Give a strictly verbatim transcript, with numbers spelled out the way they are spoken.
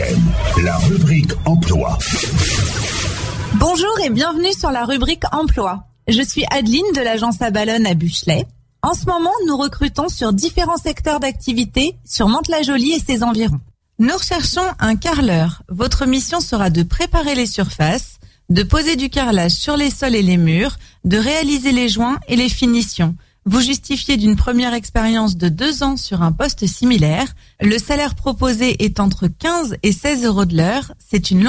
quotidienne, la rubrique emploi. Bonjour et bienvenue sur la rubrique emploi. Je suis Adeline de l'agence Abalone à Buchelet. En ce moment, nous recrutons sur différents secteurs d'activité sur Mantes-la-Jolie et ses environs. Nous recherchons un carreleur. Votre mission sera de préparer les surfaces, de poser du carrelage sur les sols et les murs, de réaliser les joints et les finitions. Vous justifiez d'une première expérience de deux ans sur un poste similaire. Le salaire proposé est entre quinze et seize euros de l'heure. C'est une